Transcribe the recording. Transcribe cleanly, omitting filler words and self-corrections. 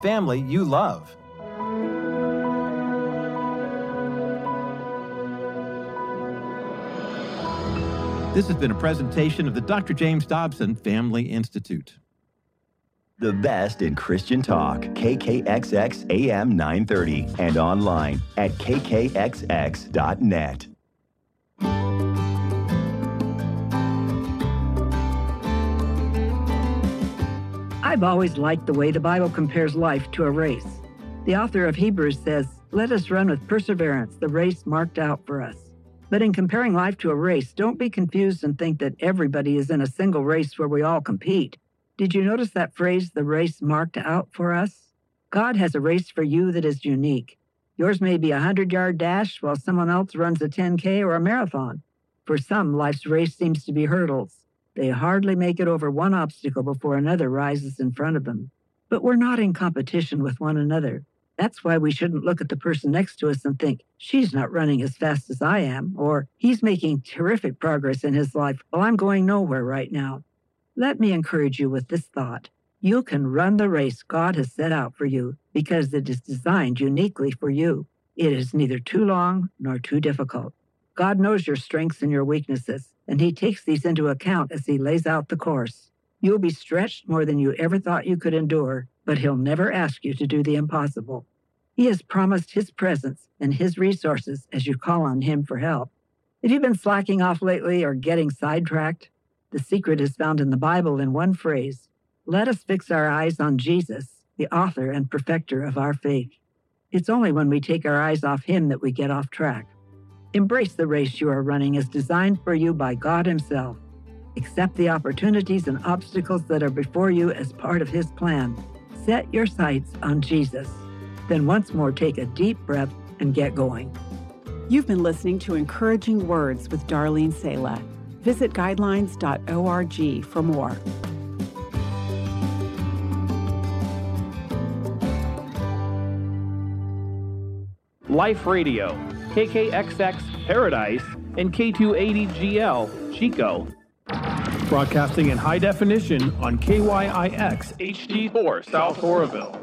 family you love. This has been a presentation of the Dr. James Dobson Family Institute. The best in Christian talk, KKXX AM 930, and online at kkxx.net. I've always liked the way the Bible compares life to a race. The author of Hebrews says, "Let us run with perseverance the race marked out for us." But in comparing life to a race, don't be confused and think that everybody is in a single race where we all compete. Did you notice that phrase, the race marked out for us? God has a race for you that is unique. Yours may be a 100-yard dash while someone else runs a 10K or a marathon. For some, life's race seems to be hurdles. They hardly make it over one obstacle before another rises in front of them. But we're not in competition with one another. That's why we shouldn't look at the person next to us and think, she's not running as fast as I am, or he's making terrific progress in his life while I'm going nowhere right now. Let me encourage you with this thought. You can run the race God has set out for you because it is designed uniquely for you. It is neither too long nor too difficult. God knows your strengths and your weaknesses, and He takes these into account as He lays out the course. You'll be stretched more than you ever thought you could endure, but He'll never ask you to do the impossible. He has promised His presence and His resources as you call on Him for help. Have you been slacking off lately or getting sidetracked? The secret is found in the Bible in one phrase. Let us fix our eyes on Jesus, the author and perfecter of our faith. It's only when we take our eyes off Him that we get off track. Embrace the race you are running as designed for you by God Himself. Accept the opportunities and obstacles that are before you as part of His plan. Set your sights on Jesus. Then once more take a deep breath and get going. You've been listening to Encouraging Words with Darlene Sala. Visit guidelines.org for more. Life Radio, KKXX Paradise, and K280GL Chico. Broadcasting in high definition on KYIX HD4 South Oroville.